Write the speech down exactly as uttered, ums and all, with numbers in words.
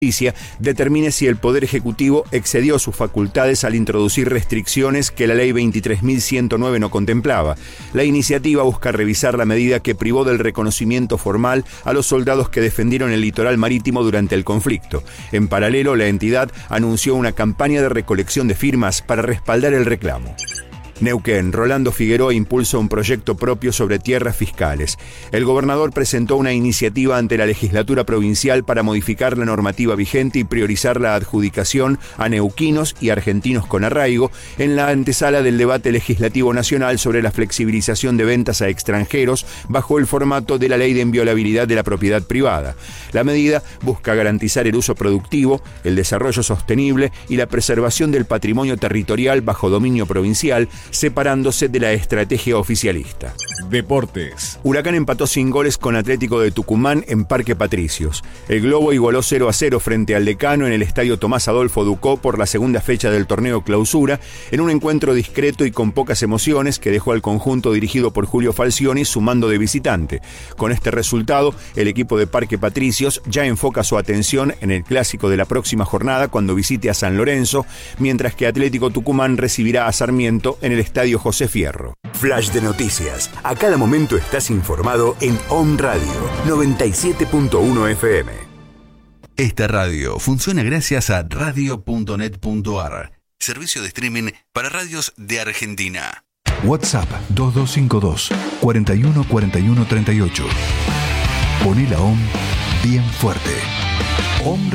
determine si el Poder Ejecutivo excedió sus facultades al introducir restricciones que la Ley veintitrés mil ciento nueve no contemplaba. La iniciativa busca revisar la medida que privó del reconocimiento formal a los soldados que defendieron el litoral marítimo durante el conflicto. En paralelo, la entidad anunció una campaña de recolección de firmas para respaldar el reclamo. Neuquén, Rolando Figueroa impulsa un proyecto propio sobre tierras fiscales. El gobernador presentó una iniciativa ante la legislatura provincial para modificar la normativa vigente y priorizar la adjudicación a neuquinos y argentinos con arraigo en la antesala del debate legislativo nacional sobre la flexibilización de ventas a extranjeros bajo el formato de la Ley de Inviolabilidad de la Propiedad Privada. La medida busca garantizar el uso productivo, el desarrollo sostenible y la preservación del patrimonio territorial bajo dominio provincial, separándose de la estrategia oficialista. Deportes. Huracán empató sin goles con Atlético de Tucumán en Parque Patricios. El Globo igualó cero a cero frente al Decano en el estadio Tomás Adolfo Ducó por la segunda fecha del torneo Clausura, en un encuentro discreto y con pocas emociones que dejó al conjunto dirigido por Julio Falcioni sumando de visitante. Con este resultado, el equipo de Parque Patricios ya enfoca su atención en el clásico de la próxima jornada cuando visite a San Lorenzo, mientras que Atlético Tucumán recibirá a Sarmiento en el Estadio José Fierro. Flash de noticias. A cada momento estás informado en Om Radio noventa y siete punto uno F M. Esta radio funciona gracias a radio punto net punto a r, servicio de streaming para radios de Argentina. WhatsApp dos dos cinco dos, cuatro uno cuatro uno tres ocho. Poné la Om bien fuerte. Om